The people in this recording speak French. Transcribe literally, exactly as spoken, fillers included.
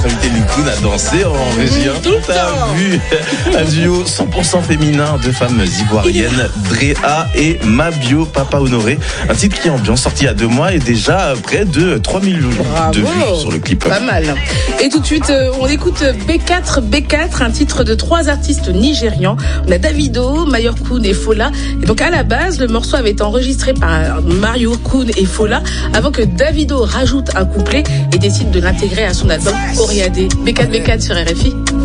invité Lukoun a dansé en régie. Hein. Tout le T'as temps. vu un duo cent pour cent féminin de femmes ivoiriennes, Drea et Mabio Papa Honoré. Un titre qui est ambiance, sorti il y a deux mois et déjà près de trois millions Bravo. de vues sur le clip. Pas mal. Et tout de suite, euh, on écoute B quatre B quatre, un titre de trois artistes nigérians. On a Davido, Mayor Kun et Fola. Et donc à la base, le morceau avait été enregistré par Mario Kun et Fola avant que Davido rajoute un couplet et décide de l'intégrer à son album Oriadé. B quatre B quatre sur R F I.